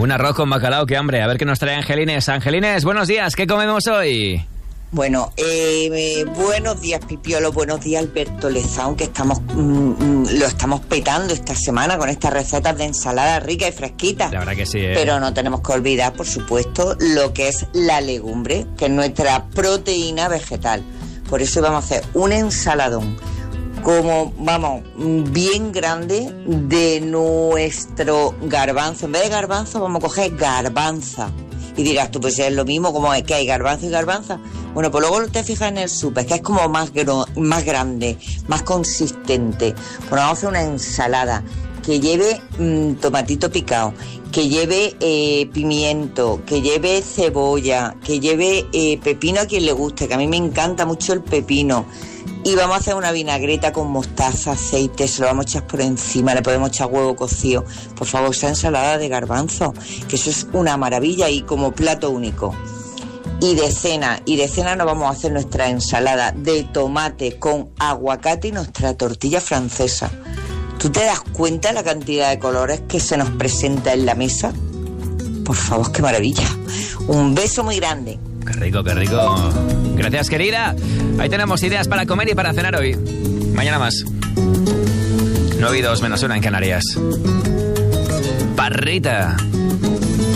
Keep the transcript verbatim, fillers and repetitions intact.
Un arroz con bacalao, qué hambre. A ver qué nos trae Angelines. Angelines, buenos días, ¿qué comemos hoy? Bueno, eh, eh, buenos días Pipiolo, buenos días Alberto Lezán, que estamos mm, lo estamos petando esta semana con estas recetas de ensalada rica y fresquita. La verdad que sí, ¿eh? Pero no tenemos que olvidar, por supuesto, lo que es la legumbre, que es nuestra proteína vegetal. Por eso vamos a hacer un ensaladón, como, vamos, bien grande de nuestro garbanzo. En vez de garbanzo vamos a coger garbanza. Y dirás tú, pues es lo mismo, como es que hay garbanzo y garbanza. Bueno, pues luego te fijas en el súper, que es como más, gro- más grande, más consistente. Bueno, vamos a hacer una ensalada que lleve mmm, tomatito picado, que lleve eh, pimiento, que lleve cebolla, que lleve eh, pepino a quien le guste, que a mí me encanta mucho el pepino. Y vamos a hacer una vinagreta con mostaza, aceite, se lo vamos a echar por encima, le podemos echar huevo cocido. Por favor, esa ensalada de garbanzo, que eso es una maravilla y como plato único. Y de cena, y de cena nos vamos a hacer nuestra ensalada de tomate con aguacate y nuestra tortilla francesa. ¿Tú te das cuenta de la cantidad de colores que se nos presenta en la mesa? Por favor, qué maravilla. Un beso muy grande. Qué rico, qué rico. Gracias, querida. Ahí tenemos ideas para comer y para cenar hoy. Mañana más. nueve y dos menos una en Canarias. Parrita.